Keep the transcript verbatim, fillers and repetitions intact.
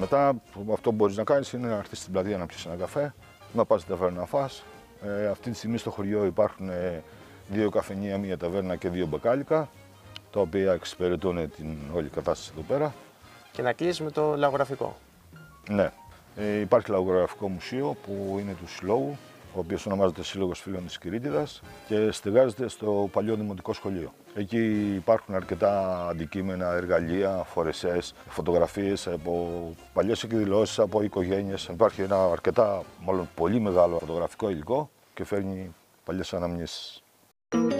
Μετά αυτό που μπορείς να κάνεις είναι να έρθεις στην πλατεία να πιεις ένα καφέ, να πας στην ταβέρνα να φας. Ε, αυτή τη στιγμή στο χωριό υπάρχουν ε, δύο καφενεία, μία ταβέρνα και δύο μπακάλικα, τα οποία εξυπηρετούν την όλη κατάσταση εδώ πέρα. Και να κλείσει με το λαγογραφικό. Ναι. Ε, υπάρχει λαγογραφικό μουσείο που είναι του Συλλόγου, ο οποίος ονομάζεται Σύλλογος Φίλων της Κυρίτιδας και στεγάζεται στο παλιό δημοτικό σχολείο. Εκεί υπάρχουν αρκετά αντικείμενα, εργαλεία, φορεσές, φωτογραφίες από παλιές εκδηλώσεις, από οικογένειες. Υπάρχει ένα αρκετά, μάλλον πολύ μεγάλο φωτογραφικό υλικό και φέρνει παλιές αναμνήσεις.